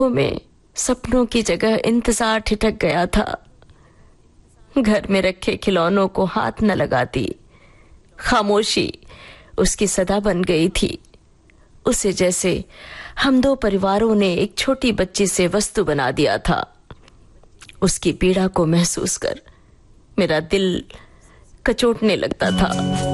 में सपनों की जगह इंतजार ठिठक गया था। घर में रखे खिलौनों को हाथ न लगाती। खामोशी उसकी सदा बन गई थी। उसे जैसे हम दो परिवारों ने एक छोटी बच्ची से वस्तु बना दिया था। उसकी पीड़ा को महसूस कर मेरा दिल कचोटने लगता था।